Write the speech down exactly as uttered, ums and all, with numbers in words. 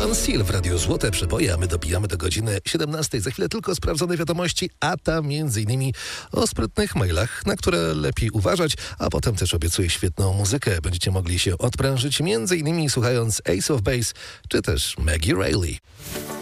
Pan Seal w Radiu Złote Przeboje, a my dopijamy do godziny siedemnastej. Za chwilę tylko sprawdzone wiadomości, a tam między innymi o sprytnych mailach, na które lepiej uważać, a potem też obiecuję świetną muzykę. Będziecie mogli się odprężyć między innymi słuchając Ace of Base, czy też Maggie Reilly.